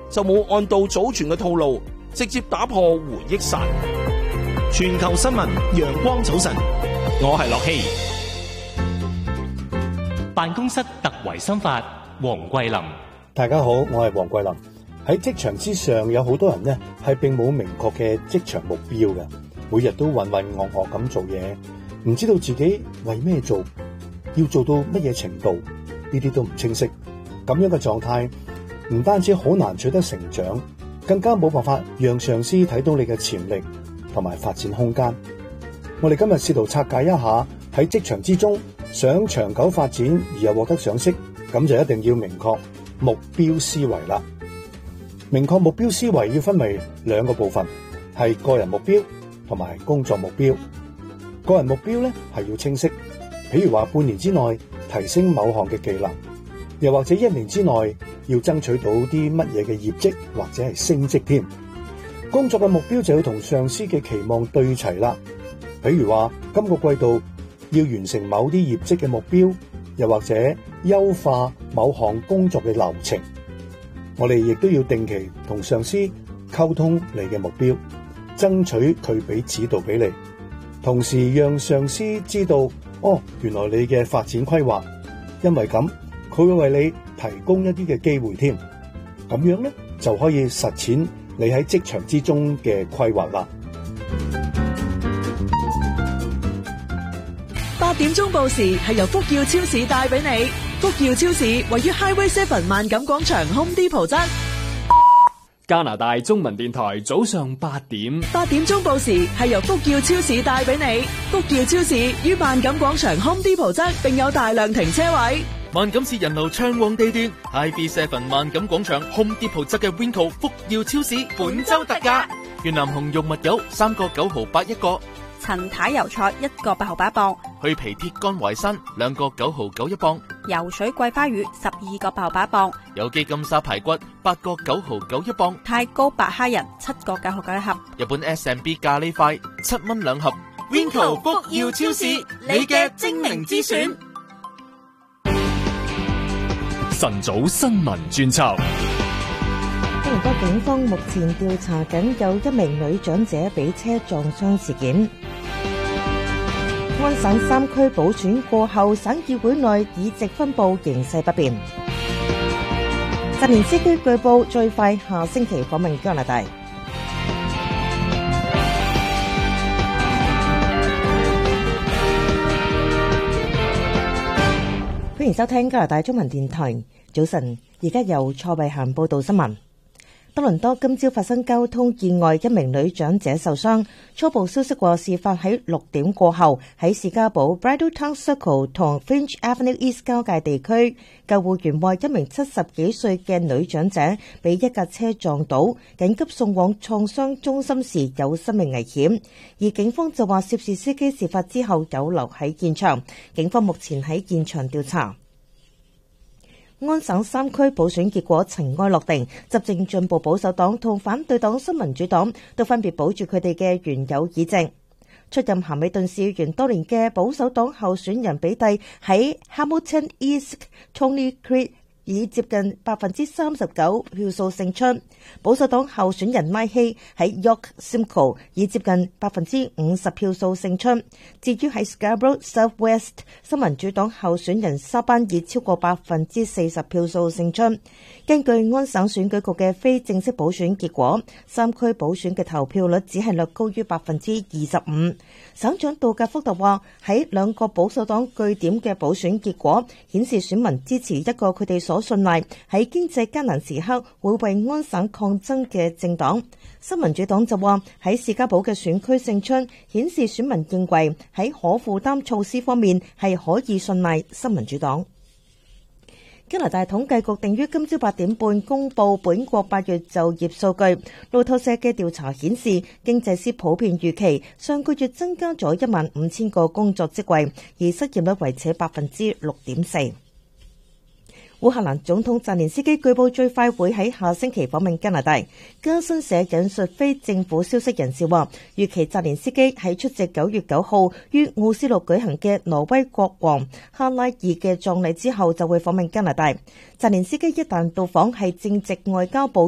就冇按照祖傳嘅套路，直接打破回憶殺。 全球新聞陽光早晨，我係樂希。 辦公室突圍心法，黃桂林。 大家好，我係黃桂林。喺職場之上，有好多人呢係並冇明確嘅職場目標嘅，每日都渾渾噩噩咁做嘢，唔知道自己為咩做，要做到乜嘢程度，呢啲都唔清晰。咁樣嘅狀態唔單止好難取得成長，更加冇辦法讓上司睇到你嘅潛力同埋發展空間。我哋今日試圖拆解一下喺職場之中想長久發展而又獲得賞識，咁就一定要明確目標思維啦。明確目標思維要分為兩個部分，係個人目標同埋工作目標。個人目標咧係要清晰，譬如話半年之內提升某項嘅技能，又或者1年之內要爭取到啲乜嘢嘅業績或者係升職添。工作嘅目標就要同上司嘅期望對齊啦，譬如話今個季度要完成某啲業績嘅目標，又或者優化某項工作嘅流程。我哋亦都要定期同上司溝通你嘅目標，爭取佢俾指導俾你，同時讓上司知道，原來你嘅發展規劃，因為咁佢會為你提供一啲嘅機會添，咁樣咧就可以實踐你喺職場之中嘅規劃啦。 8點鐘報時係由福耀超市帶俾你。福耀超市位於 Highway 7萬錦廣場 Home Depot 側。 加拿大中文電台早上8點。 8點鐘報時係由福耀超市帶俾你。福耀超市於萬錦廣場 Home Depot 側，並有大量停車位。 萬錦市人流暢旺地段 ，IB7 萬錦廣場 Home Depot 側嘅 Winco 福耀超市本周特價，越南紅肉物油3個9毫8一個。 陳太油菜1個8毫8一磅， 去皮鐵乾淮山2個9毫9一磅， 游水桂花魚12個8毫8一磅， 有機金沙排骨8個9毫9一磅， 太高白蝦仁7個9毫9一盒， 日本 S&B 咖喱塊7蚊2盒。Winco 福耀超市，你嘅精明之選。 晨早新聞專輯。 多倫多警方目前調查緊有一名女長者被車撞傷事件。安省3區補選過後，省議會內議席分佈形勢不變。澤連斯基據報最快下星期訪問加拿大。歡迎收聽加拿大中文電台早晨，而家由蔡慧嫻報道新聞。多倫多今朝發生交通意外，一名女長者受傷。初步消息話，事發喺6點過後，喺士嘉堡 Bridal Town Circle 同 Finch Avenue East 交界地區。救護員話，一名70幾歲嘅女長者被一架車撞倒，緊急送往創傷中心時有生命危險。而警方就話，涉事司機事發之後有留喺現場，警方目前喺現場調查。安省3區補選結果塵埃落定，執政進步保守黨同反對黨新民主黨都分別保住佢哋嘅原有議席。出任咸美頓市議員多年嘅保守黨候選人比蒂喺 Hamilton East Tony Creek 以接近 39% 票數勝出。保守黨候選人拉希喺 York Simcoe 以接近 50% 票數勝出。至於喺 Scarborough South West， 新民主黨候選人沙班以超過 40% 票數勝出。根據安省選舉局嘅非正式補選結果，3區補選嘅投票率只係略高於 25%。省長杜格福特話，喺2個保守黨據點嘅補選結果顯示，選民支持一個佢哋所信賴喺經濟艱難時刻會為安省抗爭嘅政黨。新民主黨就話，喺士嘉堡嘅選區勝出，顯示選民認為喺可負擔措施方面係可以信賴新民主黨。加拿大統計局定於今朝8點半公佈本國8月就業數據。路透社嘅調查顯示，經濟師普遍預期上個月增加咗15000個工作職位，而失業率維持 6.4%。烏克蘭總統澤連斯基據報最快會喺下星期訪問加拿大。加新社引述非政府消息人士話，預期澤連斯基喺出席9月9號於奧斯陸舉行嘅挪威國王哈拉爾嘅葬禮之後就會訪問加拿大。澤連斯基一旦到訪，係正值外交部